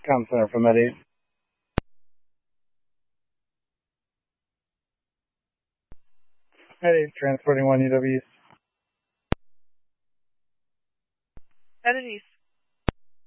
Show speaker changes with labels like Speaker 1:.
Speaker 1: Comm Center from Med 8. Med 8, transporting 1 UW East.
Speaker 2: Med East.